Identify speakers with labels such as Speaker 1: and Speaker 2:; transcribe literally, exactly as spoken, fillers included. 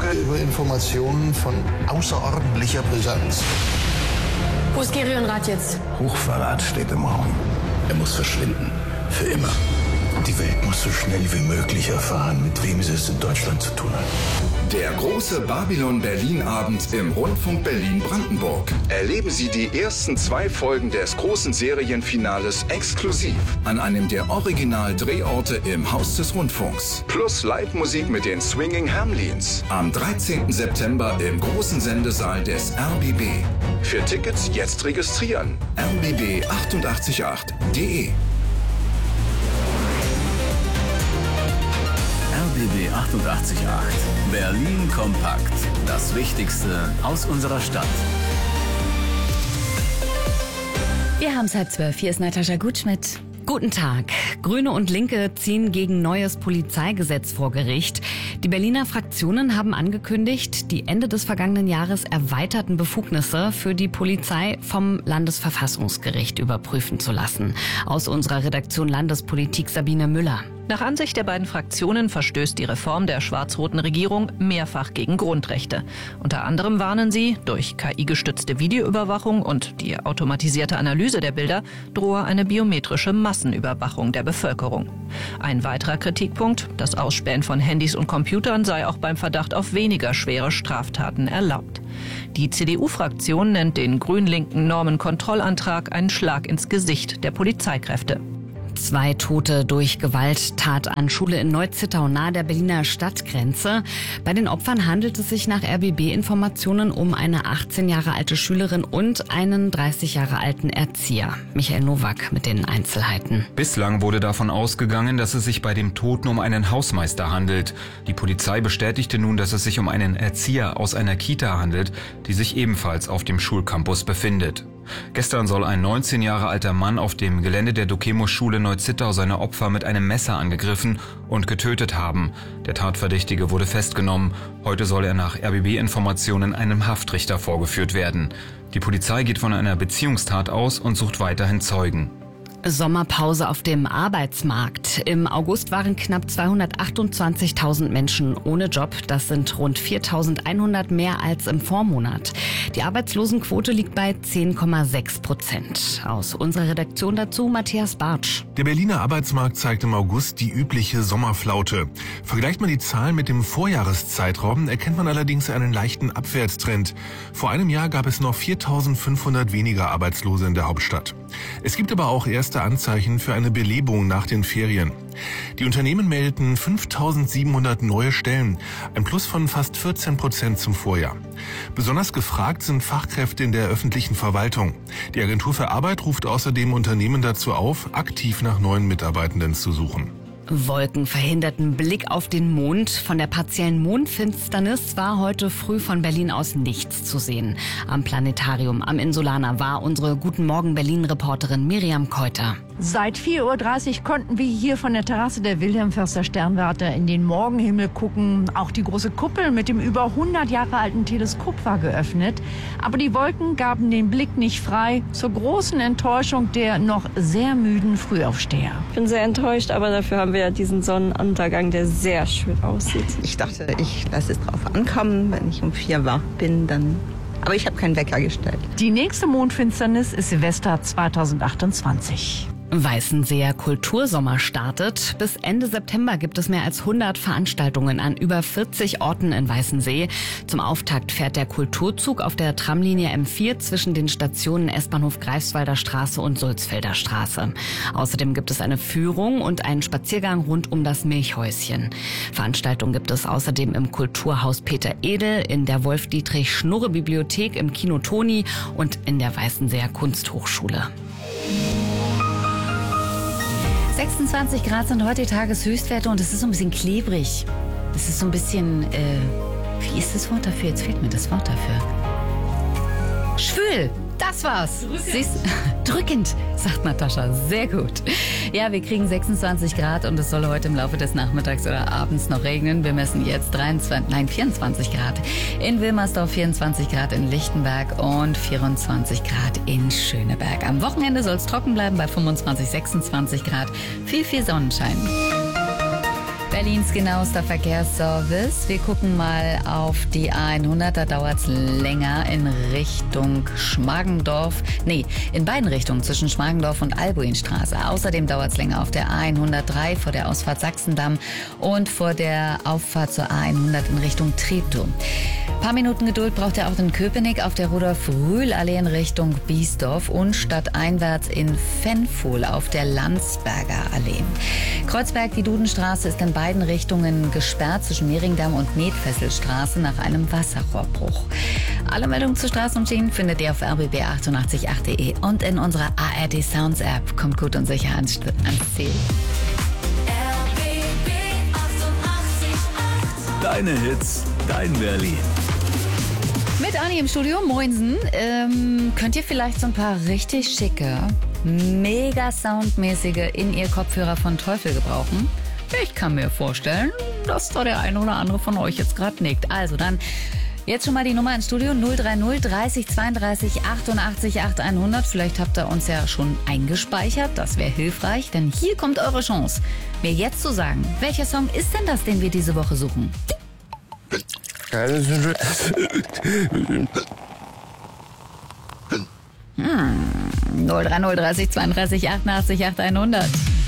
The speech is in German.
Speaker 1: über Informationen von außerordentlicher Brisanz.
Speaker 2: Wo ist Gerionrat jetzt?
Speaker 3: Hochverrat steht im Raum. Er muss verschwinden. Für immer. Die Welt muss so schnell wie möglich erfahren, mit wem sie es in Deutschland zu tun hat.
Speaker 4: Der große Babylon-Berlin-Abend im Rundfunk Berlin-Brandenburg. Erleben Sie die ersten zwei Folgen des großen Serienfinales exklusiv an einem der Original-Drehorte im Haus des Rundfunks. Plus Live-Musik mit den Swinging Hamlins. Am dreizehnten September im großen Sendesaal des R B B. Für Tickets jetzt registrieren. r b b achtundachtzig punkt acht punkt d e
Speaker 5: R B B achtundachtzig Punkt acht. Berlin kompakt. Das Wichtigste aus unserer Stadt.
Speaker 6: Wir haben es halb zwölf. Hier ist Natascha Gutschmidt. Guten Tag. Grüne und Linke ziehen gegen neues Polizeigesetz vor Gericht. Die Berliner Fraktionen haben angekündigt, die Ende des vergangenen Jahres erweiterten Befugnisse für die Polizei vom Landesverfassungsgericht überprüfen zu lassen. Aus unserer Redaktion Landespolitik Sabine Müller.
Speaker 7: Nach Ansicht der beiden Fraktionen verstößt die Reform der schwarz-roten Regierung mehrfach gegen Grundrechte. Unter anderem warnen sie, durch K I-gestützte Videoüberwachung und die automatisierte Analyse der Bilder drohe eine biometrische Massenüberwachung der Bevölkerung. Ein weiterer Kritikpunkt, das Ausspähen von Handys und Computern sei auch beim Verdacht auf weniger schwere Straftaten erlaubt. Die C D U-Fraktion nennt den grün-linken Normenkontrollantrag einen Schlag ins Gesicht der Polizeikräfte.
Speaker 6: Zwei Tote durch Gewalttat an Schule in Neu-Zittau nahe der Berliner Stadtgrenze. Bei den Opfern handelt es sich nach R B B-Informationen um eine achtzehn Jahre alte Schülerin und einen dreißig Jahre alten Erzieher. Michael Nowak mit den Einzelheiten.
Speaker 8: Bislang wurde davon ausgegangen, dass es sich bei dem Toten um einen Hausmeister handelt. Die Polizei bestätigte nun, dass es sich um einen Erzieher aus einer Kita handelt, die sich ebenfalls auf dem Schulcampus befindet. Gestern soll ein neunzehn Jahre alter Mann auf dem Gelände der Dokemo-Schule Neu-Zittau seine Opfer mit einem Messer angegriffen und getötet haben. Der Tatverdächtige wurde festgenommen. Heute soll er nach R B B-Informationen einem Haftrichter vorgeführt werden. Die Polizei geht von einer Beziehungstat aus und sucht weiterhin Zeugen.
Speaker 6: Sommerpause auf dem Arbeitsmarkt. Im August waren knapp zweihundertachtundzwanzigtausend Menschen ohne Job. Das sind rund viertausendeinhundert mehr als im Vormonat. Die Arbeitslosenquote liegt bei zehn Komma sechs Prozent. Aus unserer Redaktion dazu Matthias Bartsch.
Speaker 9: Der Berliner Arbeitsmarkt zeigt im August die übliche Sommerflaute. Vergleicht man die Zahlen mit dem Vorjahreszeitraum, erkennt man allerdings einen leichten Abwärtstrend. Vor einem Jahr gab es noch viertausendfünfhundert weniger Arbeitslose in der Hauptstadt. Es gibt aber auch erste Anzeichen für eine Belebung nach den Ferien. Die Unternehmen meldeten fünftausendsiebenhundert neue Stellen, ein Plus von fast vierzehn Prozent zum Vorjahr. Besonders gefragt sind Fachkräfte in der öffentlichen Verwaltung. Die Agentur für Arbeit ruft außerdem Unternehmen dazu auf, aktiv nach neuen Mitarbeitenden zu suchen.
Speaker 6: Wolken verhinderten Blick auf den Mond. Von der partiellen Mondfinsternis war heute früh von Berlin aus nichts zu sehen. Am Planetarium am Insulaner war unsere Guten Morgen Berlin-Reporterin Miriam Keuter.
Speaker 10: Seit vier Uhr dreißig konnten wir hier von der Terrasse der Wilhelm-Förster Sternwarte in den Morgenhimmel gucken. Auch die große Kuppel mit dem über hundert Jahre alten Teleskop war geöffnet. Aber die Wolken gaben den Blick nicht frei, zur großen Enttäuschung der noch sehr müden Frühaufsteher.
Speaker 11: Ich bin sehr enttäuscht, aber dafür haben wir ja diesen Sonnenuntergang, der sehr schön aussieht.
Speaker 12: Ich dachte, ich lasse es drauf ankommen. Wenn ich um vier wach bin, dann... Aber ich habe keinen Wecker gestellt.
Speaker 10: Die nächste Mondfinsternis ist Silvester zweitausendachtundzwanzig.
Speaker 6: Weißenseer Kultursommer startet. Bis Ende September gibt es mehr als hundert Veranstaltungen an über vierzig Orten in Weißensee. Zum Auftakt fährt der Kulturzug auf der Tramlinie M vier zwischen den Stationen S-Bahnhof Greifswalder Straße und Sulzfelder Straße. Außerdem gibt es eine Führung und einen Spaziergang rund um das Milchhäuschen. Veranstaltungen gibt es außerdem im Kulturhaus Peter Edel, in der Wolf-Dietrich-Schnurre-Bibliothek, im Kino Toni und in der Weißenseer Kunsthochschule.
Speaker 13: sechsundzwanzig Grad sind heute Tageshöchstwerte und es ist so ein bisschen klebrig. Es ist so ein bisschen, äh, wie ist das Wort dafür? Jetzt fehlt mir das Wort dafür. Schwül, das war's. Drückend. Siehst, drückend, sagt Natascha. Sehr gut. Ja, wir kriegen sechsundzwanzig Grad und es soll heute im Laufe des Nachmittags oder abends noch regnen. Wir messen jetzt dreiundzwanzig, nein, vierundzwanzig Grad in Wilmersdorf, vierundzwanzig Grad in Lichtenberg und vierundzwanzig Grad in Schöneberg. Am Wochenende soll es trocken bleiben bei fünfundzwanzig, sechsundzwanzig Grad. Viel, viel Sonnenschein. Berlins genauester Verkehrsservice. Wir gucken mal auf die A hundert, da dauert es länger in Richtung Schmargendorf. Nee, in beiden Richtungen, zwischen Schmargendorf und Albuinstraße. Außerdem dauert es länger auf der A hundertdrei vor der Ausfahrt Sachsendam und vor der Auffahrt zur A hundert in Richtung Treptow. Ein paar Minuten Geduld braucht ihr auch in Köpenick auf der Rudolf-Rühl-Allee in Richtung Biesdorf und stadteinwärts in Fenfohl auf der Landsberger Allee. Kreuzberg, die Dudenstraße ist in beiden Richtungen gesperrt zwischen Mehringdamm und Metfesselstraße nach einem Wasserrohrbruch. Alle Meldungen zu Straßen und Schienen findet ihr auf r b b achtundachtzig punkt acht punkt de und in unserer A R D Sounds App. Kommt gut und sicher ans, ans Ziel.
Speaker 5: Deine Hits, dein Berlin.
Speaker 13: Mit Anni im Studio, moinsen. Ähm, könnt ihr vielleicht so ein paar richtig schicke, mega soundmäßige In-Ear-Kopfhörer von Teufel gebrauchen? Ich kann mir vorstellen, dass da der eine oder andere von euch jetzt gerade nickt. Also dann jetzt schon mal die Nummer ins Studio null drei null dreißig zweiunddreißig achtundachtzig acht hundert. Vielleicht habt ihr uns ja schon eingespeichert, das wäre hilfreich, denn hier kommt eure Chance, mir jetzt zu sagen, welcher Song ist denn das, den wir diese Woche suchen? Hm, null drei null dreißig zweiunddreißig achtundachtzig acht hundert.